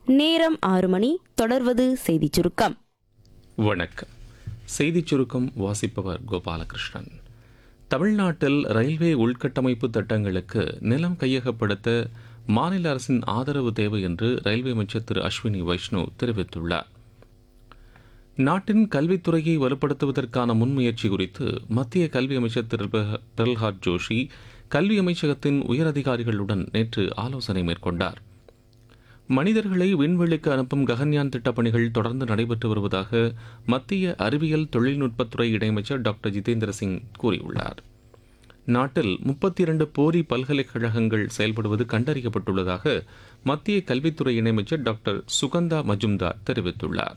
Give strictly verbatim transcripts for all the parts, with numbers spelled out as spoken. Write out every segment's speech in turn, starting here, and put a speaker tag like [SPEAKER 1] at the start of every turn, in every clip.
[SPEAKER 1] நேரம் ஆறு மணி. தொடர்வது செய்திச் சுருக்கம்.
[SPEAKER 2] வணக்கம். செய்திச் சுருக்கம் வாசிப்பவர் கோபாலகிருஷ்ணன். தமிழ்நாட்டில் ரயில்வே உள்கட்டமைப்பு திட்டங்களுக்கு நிலம் கையகப்படுத்த மாநில அரசின் ஆதரவு தேவை என்று ரயில்வே அமைச்சர் திரு அஸ்வினி வைஷ்ணவ் தெரிவித்துள்ளார். நாட்டின் கல்வித்துறையை வலுப்படுத்துவதற்கான முன்முயற்சி குறித்து மத்திய கல்வி அமைச்சர் திரு பிரல்ஹாத் ஜோஷி கல்வி அமைச்சகத்தின் உயரதிகாரிகளுடன் நேற்று ஆலோசனை மேற்கொண்டார். மனிதர்களை விண்வெளிக்கு அனுப்பும் ககன்யான் திட்டப் பணிகள் தொடர்ந்து நடைபெற்று வருவதாக மத்திய அறிவியல் தொழில்நுட்பத்துறை இணையமைச்சர் டாக்டர் ஜிதேந்திர சிங் கூறியுள்ளார். நாட்டில் முப்பத்தி இரண்டு போரி பல்கலைக்கழகங்கள் செயல்படுவது கண்டறியப்பட்டுள்ளதாக மத்திய கல்வித்துறை இணையமைச்சர் டாக்டர் சுகந்தா மஜும்தார் தெரிவித்துள்ளார்.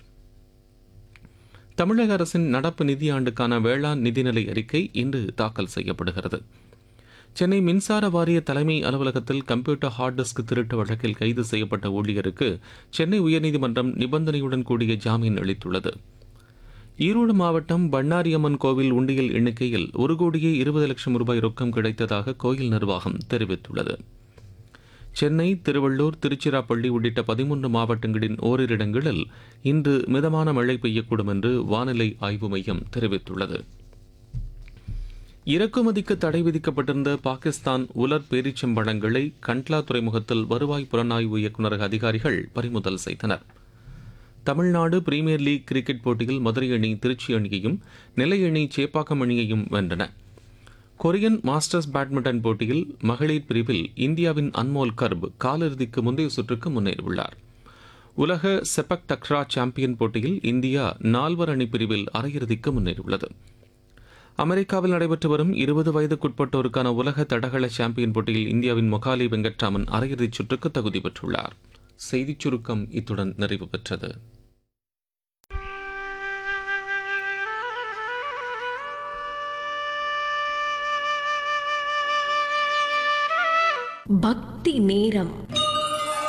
[SPEAKER 2] தமிழக அரசின் நடப்பு நிதியாண்டுக்கான வேளாண் நிதிநிலை அறிக்கை இன்று தாக்கல் செய்யப்படுகிறது. சென்னை மின்சார வாரிய தலைமை அலுவலகத்தில் கம்ப்யூட்டர் ஹார்ட் டிஸ்க் திருட்டு வழக்கில் கைது செய்யப்பட்ட ஊழியருக்கு சென்னை உயர்நீதிமன்றம் நிபந்தனையுடன் கூடிய ஜாமீன் அளித்துள்ளது. ஈரோடு மாவட்டம் பண்ணாரியம்மன் கோவில் உண்டியல் எண்ணிக்கையில் ஒரு கோடியே இருபது லட்சம் ரூபாய் ரொக்கம் கிடைத்ததாக கோயில் நிர்வாகம் தெரிவித்துள்ளது. சென்னை, திருவள்ளூர், திருச்சிராப்பள்ளி உள்ளிட்ட பதிமூன்று மாவட்டங்களின் ஓரிரு இடங்களில் இன்று மிதமான மழை பெய்யக்கூடும் என்று வானிலை ஆய்வு மையம் தெரிவித்துள்ளது. இறக்குமதிக்கு தடை விதிக்கப்பட்டிருந்த பாகிஸ்தான் உலர் பேரிச்சம்பழங்களை கண்ட்லா துறைமுகத்தில் வருவாய் புலனாய்வு இயக்குநரக அதிகாரிகள் பறிமுதல் செய்தனர். தமிழ்நாடு பிரீமியர் லீக் கிரிக்கெட் போட்டியில் மதுரை அணி திருச்சி அணியையும், நெல்லை அணி சேப்பாக்கம் அணியையும் வென்றன. கொரியன் மாஸ்டர்ஸ் பேட்மிண்டன் போட்டியில் மகளிர் பிரிவில் இந்தியாவின் அன்மோல் கர்ப் காலிறுதிக்கு முந்தைய சுற்றுக்கு முன்னேறியுள்ளார். உலக செபக் தக்ரா சாம்பியன் போட்டியில் இந்தியா நால்வர் அணி பிரிவில் அரையிறுதிக்கு முன்னேறியுள்ளது. அமெரிக்காவில் நடைபெற்று வரும் இருபது வயதுக்குட்பட்டோருக்கான உலக தடகள சாம்பியன் போட்டியில் இந்தியாவின் மொகாலி வெங்கட்ராமன் அரையிறுதிச் சுற்றுக்கு தகுதி பெற்றுள்ளார். செய்திச் சுருக்கம் இத்துடன் நிறைவு பெற்றது.
[SPEAKER 3] பக்தி நேரம்.